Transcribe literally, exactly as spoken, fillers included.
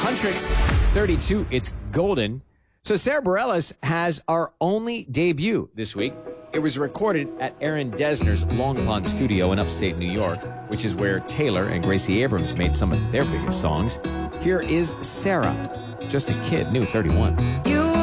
Huntrix, thirty-two, it's golden. So Sarah Bareilles has our only debut this week. It was recorded at Aaron Dessner's Long Pond studio in upstate New York, which is where Taylor and Gracie Abrams made some of their biggest songs. Here is Sarah, just a kid, new thirty-one. You